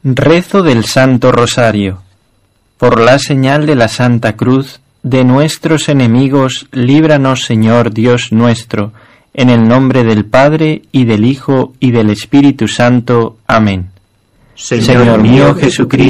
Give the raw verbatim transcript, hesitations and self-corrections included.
Rezo del Santo Rosario. Por la señal de la Santa Cruz, de nuestros enemigos, líbranos, Señor Dios nuestro, en el nombre del Padre, y del Hijo, y del Espíritu Santo. Amén. Señor, Señor mío Jesucristo,